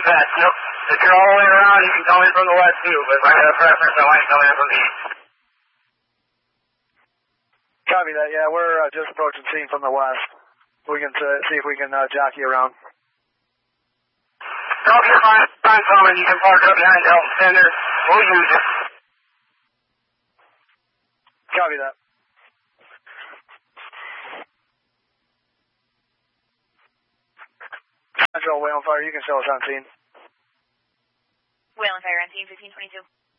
Yes, nope. If you're all the way around, you can come in from the west too, but if I got a preference, I like coming in from the east. Copy that, yeah, we're just approaching scene from the west. We can see if we can jockey around. Drop your fine coming, you can park up behind Elton Center. We'll use it. Copy that. Central, Whale on Fire, you can show us on scene. Whale on Fire on scene, 1522.